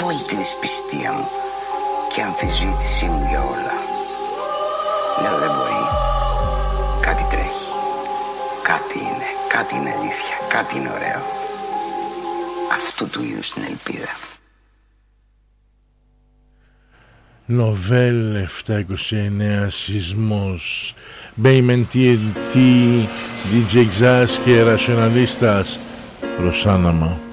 απόλυτη δυσπιστία μου και αμφισβήτησή μου για όλα. Λέω δεν μπορεί. Κάτι τρέχει. Κάτι είναι αλήθεια. Κάτι είναι ωραίο. Αυτού του είδους την ελπίδα. Νοβέλ 729 Σεισμός, Bayman TNT, DJ Xas και Rationalistas προς άναμα.